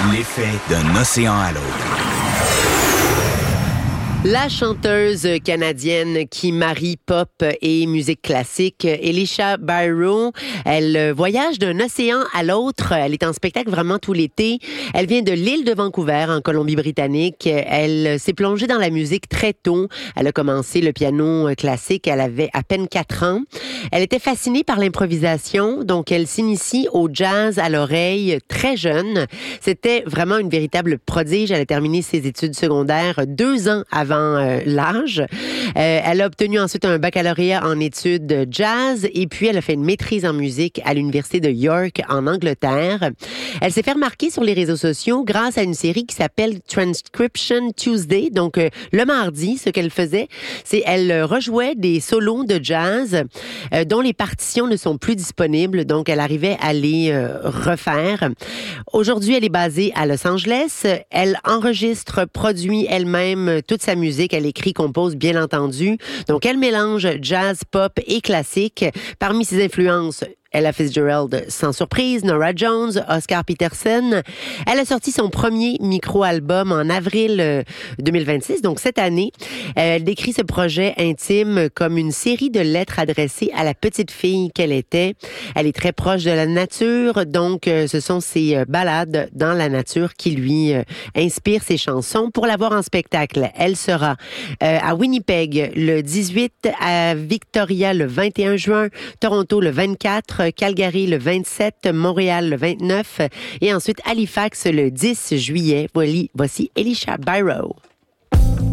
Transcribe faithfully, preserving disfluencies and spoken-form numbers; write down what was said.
L'effet d'un océan à l'autre. La chanteuse canadienne qui marie pop et musique classique, Elisha Barrow, elle voyage d'un océan à l'autre. Elle est en spectacle vraiment tout l'été. Elle vient de l'île de Vancouver, en Colombie-Britannique. Elle s'est plongée dans la musique très tôt. Elle a commencé le piano classique. Elle avait à peine quatre ans. Elle était fascinée par l'improvisation, donc elle s'initie au jazz à l'oreille très jeune. C'était vraiment une véritable prodige. Elle a terminé ses études secondaires deux ans avant Euh, l'âge. Euh, elle a obtenu ensuite un baccalauréat en études jazz et puis elle a fait une maîtrise en musique à l'Université de York en Angleterre. Elle s'est fait remarquer sur les réseaux sociaux grâce à une série qui s'appelle Transcription Tuesday. Donc, euh, le mardi, ce qu'elle faisait, c'est elle rejouait des solos de jazz euh, dont les partitions ne sont plus disponibles. Donc, elle arrivait à les euh, refaire. Aujourd'hui, elle est basée à Los Angeles. Elle enregistre, produit elle-même toute sa musique. Elle écrit, compose, bien entendu. Donc, elle mélange jazz, pop et classique. Parmi ses influences, Ella Fitzgerald, sans surprise, Norah Jones, Oscar Peterson. Elle a sorti son premier micro-album en avril deux mille vingt-six, donc cette année. Elle décrit ce projet intime comme une série de lettres adressées à la petite fille qu'elle était. Elle est très proche de la nature, donc ce sont ses ballades dans la nature qui lui inspirent ses chansons. Pour la voir en spectacle, elle sera à Winnipeg le dix-huit, à Victoria le vingt et un juin, Toronto le vingt-quatre, Calgary le vingt-sept, Montréal le vingt-neuf et ensuite Halifax le dix juillet. Voici, voici Elisha Barrow.